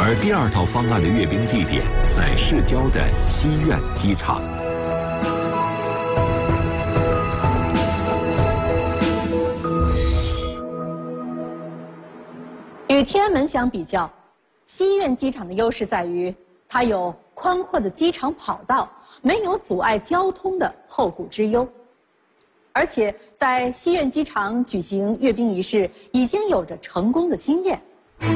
而第二套方案的阅兵地点在市郊的西苑机场。 与天安门相比较，西苑机场的优势在于它有宽阔的机场跑道，没有阻碍交通的后顾之忧。而且在西苑机场举行阅兵仪式已经有着成功的经验。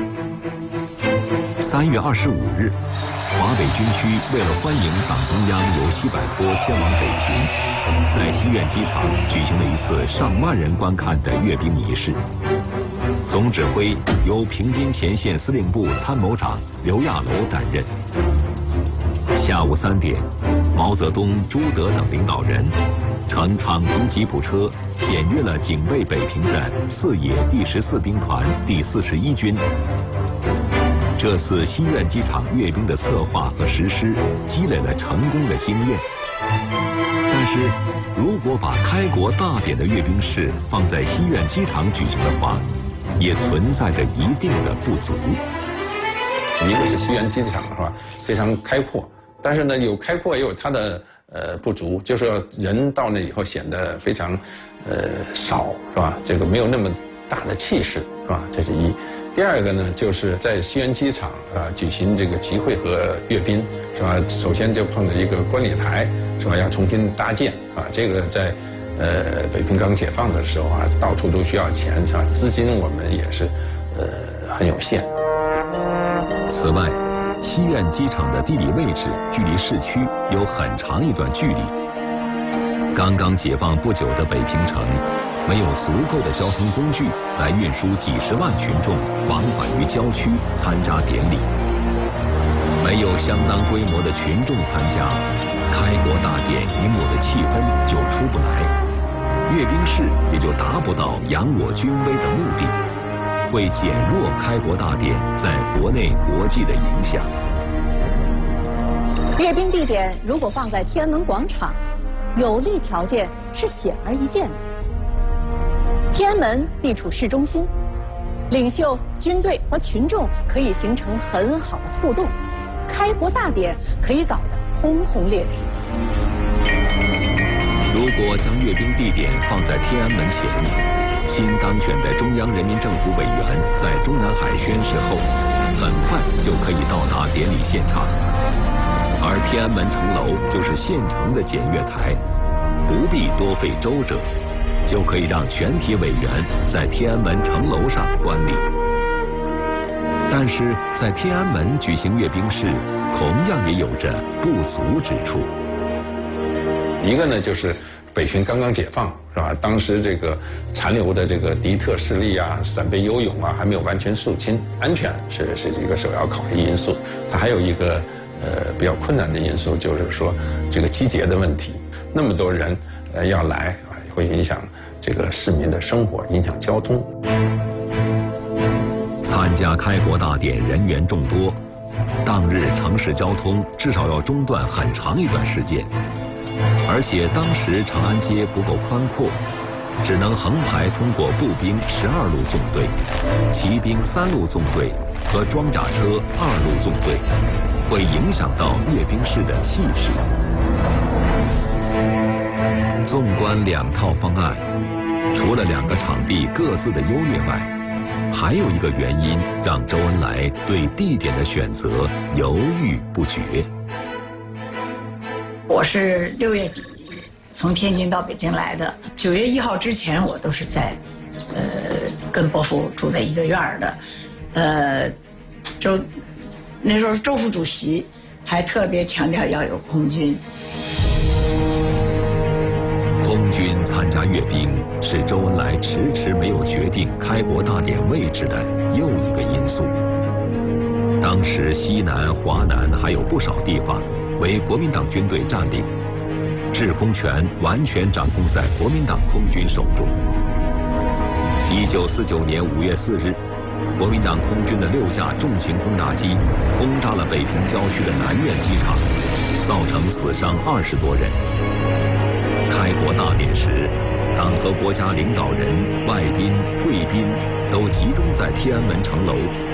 3月25日，华北军区为了欢迎党中央由西柏坡迁往北平，在西苑机场举行了一次上万人观看的阅兵仪式。总指挥由平津前线司令部参谋长刘亚楼担任。下午3点，毛泽东、朱德等领导人乘敞篷吉普车检阅了警卫北平的四野第14兵团第41军。这次西苑机场阅兵的策划和实施积累了成功的经验。但是，如果把开国大典的阅兵式放在西苑机场举行的话，也存在着一定的不足。 一个是西苑机场是吧，非常开阔，但是呢，有开阔也有它的不足，就是说人到那以后显得非常少是吧？这个没有那么大的气势是吧？这是一。第二个呢，就是在西苑机场举行这个集会和阅兵是吧？首先就碰到一个观礼台是吧？要重新搭建啊，这个在北平刚解放的时候啊，到处都需要钱是吧？资金我们也是很有限。 此外，西苑机场的地理位置距离市区有很长一段距离。刚刚解放不久的北平城，没有足够的交通工具来运输几十万群众往返于郊区参加典礼。没有相当规模的群众参加，开国大典应有的气氛就出不来，阅兵式也就达不到扬我军威的目的，会减弱开国大典在国内国际的影响。 阅兵地点如果放在天安门广场，有利条件是显而易见的。天安门地处市中心，领袖、军队和群众可以形成很好的互动，开国大典可以搞得轰轰烈烈。 如果将阅兵地点放在天安门前，新当选的中央人民政府委员在中南海宣誓后，很快就可以到达典礼现场。而天安门城楼就是现成的检阅台，不必多费周折，就可以让全体委员在天安门城楼上观礼。但是在天安门举行阅兵式，同样也有着不足之处。 一个呢，就是北平刚刚解放是吧？当时这个残留的这个敌特势力啊、陕北游勇啊，还没有完全肃清，安全是一个首要考虑因素。它还有一个比较困难的因素，就是说这个集结的问题，那么多人要来啊，会影响这个市民的生活，影响交通。 参加开国大典人员众多，当日城市交通至少要中断很长一段时间。而且当时长安街不够宽阔，只能横排通过步兵12路纵队、骑兵3路纵队和装甲车2路纵队，会影响到阅兵式的气势。纵观两套方案，除了2个场地各自的优劣外，还有一个原因让周恩来对地点的选择犹豫不决。 我是6月底从天津到北京来的，9月1号之前我都是在，跟伯父住在一个院儿的，那时候周副主席还特别强调要有空军。 空军参加阅兵是周恩来迟迟没有决定开国大典位置的又一个因素。当时西南、华南还有不少地方为国民党军队占领，制空权完全掌控在国民党空军手中。1949年5月4日，国民党空军的6架重型轰炸机轰炸了北平郊区的南苑机场，造成死伤20多人。开国大典时，党和国家领导人、外宾、贵宾都集中在天安门城楼